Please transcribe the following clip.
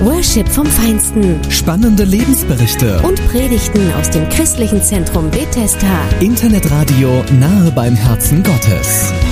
Worship vom Feinsten. Spannende Lebensberichte. Und Predigten aus dem christlichen Zentrum Bethesda. Internetradio nahe beim Herzen Gottes.